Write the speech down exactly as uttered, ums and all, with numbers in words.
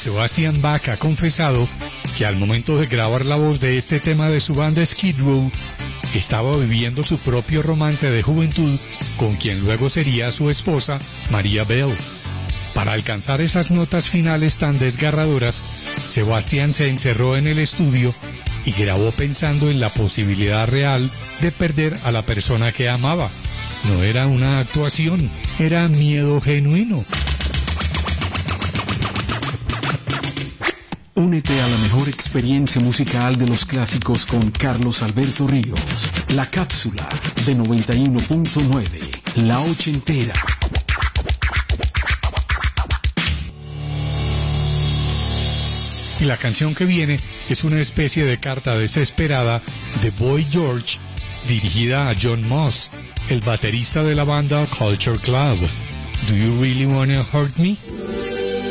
Sebastian Bach ha confesado que al momento de grabar la voz de este tema de su banda Skid Row, estaba viviendo su propio romance de juventud con quien luego sería su esposa, Maria Bell. Para alcanzar esas notas finales tan desgarradoras, Sebastian se encerró en el estudio y grabó pensando en la posibilidad real de perder a la persona que amaba. No era una actuación, era miedo genuino. Únete a la mejor experiencia musical de los clásicos con Carlos Alberto Ríos. La cápsula de noventa y uno punto nueve, la ochentera. Y la canción que viene es una especie de carta desesperada de Boy George, dirigida a John Moss, el baterista de la banda Culture Club. Do you really wanna hurt me?